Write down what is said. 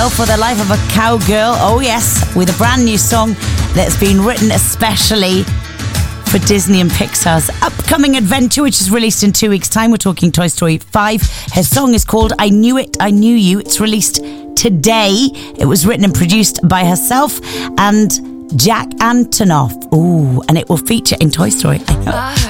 For the Life of a Cowgirl, oh yes, with a brand new song that's been written especially for Disney and Pixar's upcoming adventure, which is released in 2 weeks' time. We're talking Toy Story 5. Her song is called I Knew It, I Knew You. It's released today. It was written and produced by herself and Jack Antonoff. Ooh, and it will feature in Toy Story. I know.